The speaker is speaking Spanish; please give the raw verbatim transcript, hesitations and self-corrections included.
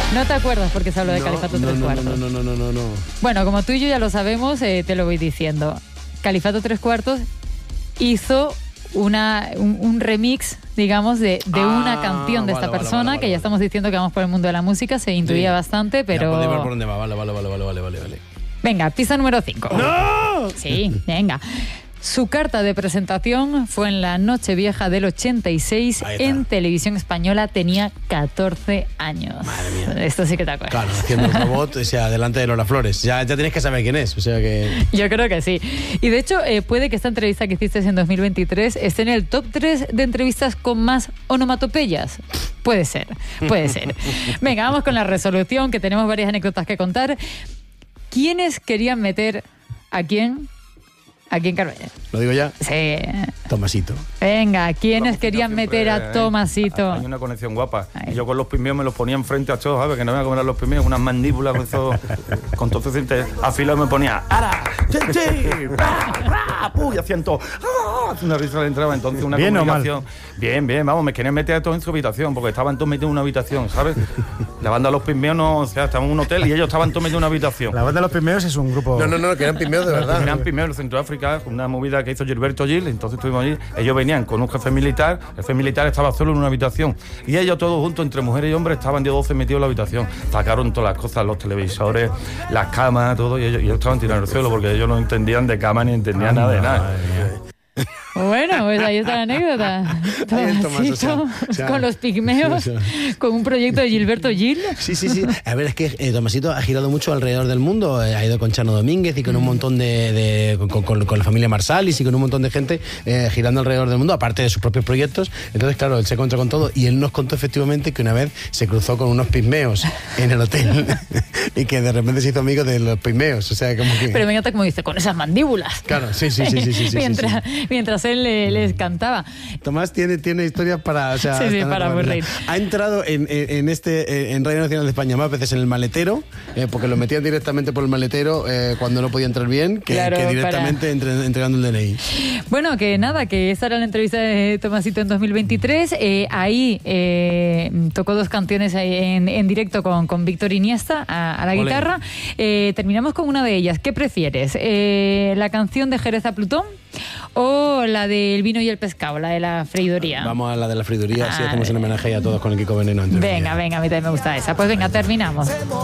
No te acuerdas porque se habló de No, Califato no, Tres no, Cuartos. no, no, no, no, no, no. Bueno, como tú y yo ya lo sabemos, eh, te lo voy diciendo. Califato Tres Cuartos hizo una, un, un remix, digamos, de, de Ah, una canción de vale, esta vale, persona, vale, vale, que ya vale. estamos diciendo que vamos por el mundo de la música, se intuía Sí. bastante, pero... Ya podéis ver por dónde va, vale, vale, vale, vale, vale, vale, vale. Venga, pista número cinco. ¡No! Sí, venga. Su carta de presentación fue en la Nochevieja del ochenta y seis Ahí está. en Televisión Española. Tenía catorce años. Madre mía. Esto sí que te acuerdas. Claro, haciendo el robot, o sea, delante de Lola Flores. Ya, ya tienes que saber quién es, o sea que... Yo creo que sí. Y de hecho, eh, puede que esta entrevista que hiciste en dos mil veintitrés esté en el top tres de entrevistas con más onomatopeyas. Puede ser, puede ser. Venga, vamos con la resolución, que tenemos varias anécdotas que contar. ¿Quiénes querían meter a quién? Aquí en Carballera. ¿Lo digo ya? Sí. Tomasito. Venga, ¿quiénes La querían música meter siempre, a ¿eh? Tomasito? Hay una conexión guapa. Ay. Y yo con los pimios me los ponía enfrente a todos, ¿sabes? Que no me iban a comer los pimios, unas mandíbulas con todo, con todo ese diente afilado, me ponía ¡ara! ¡Chi, chi! ¡Ra, ra! ¡Pu! Y hacían todo ¡ah! Una risa le entraba. Entonces una ¿Bien o mal? comunicación. Bien, bien, vamos, me querían meter a todos en su habitación, porque estaban todos metidos en una habitación, ¿sabes? La banda de los pimios no, o sea, estaban en un hotel y ellos estaban todos metidos en una habitación. La banda de los Pimeos es un grupo... No, no, no, que eran pimios de verdad. Eran primero en Centroáfrica, una movida que hizo Gilberto Gil, entonces estuvimos allí, ellos venían con un jefe militar, el jefe militar estaba solo en una habitación, y ellos todos juntos, entre mujeres y hombres, estaban de doce metidos en la habitación, sacaron todas las cosas, los televisores, las camas, todo, y ellos, y ellos estaban tirando el suelo, porque ellos no entendían de cama ni entendían nada de nada. Bueno, pues ahí está la anécdota. Ahí el Tomás, o sea, Tomasito, o sea, con los pigmeos, sí, o sea. con un proyecto de Gilberto Gil. Sí, sí, sí. A ver, es que eh, Tomasito ha girado mucho alrededor del mundo. Eh, ha ido con Chano Domínguez y con un montón de... de con, con- con la familia Marsalis y con un montón de gente eh, girando alrededor del mundo, aparte de sus propios proyectos. Entonces, claro, él se encontró con todo y él nos contó efectivamente que una vez se cruzó con unos pigmeos en el hotel y que de repente se hizo amigo de los pigmeos. O sea, como que... Pero me encanta como dice, con esas mandíbulas. Claro, sí, sí, sí, sí, sí, sí, mientras, sí, mientras él le- les cantaba. Tomás tiene, tiene historias para... O sea, Sí, sí, hasta no para acabar. aburrir. Ha entrado en, en, en este en Radio Nacional de España más veces en el maletero, eh, porque lo metían directamente por el maletero eh, cuando no podía entrar bien, que, Claro, que directamente entre- entregando el D N I. Bueno, que nada, que esa era la entrevista de Tomasito en dos mil veintitrés. Eh, ahí eh, tocó dos canciones ahí en, en directo con, con Víctor Iniesta a, a la Ole. guitarra. Eh, terminamos con una de ellas. ¿Qué prefieres? Eh, ¿La canción de Jerez a Plutón o la del vino y el pescado, la de la freidoría? Vamos a la de la friduría, así Ah, hacemos un homenaje a todos con el Kiko Veneno. entre Venga, venga, a mí también me gusta esa. Pues venga, terminamos.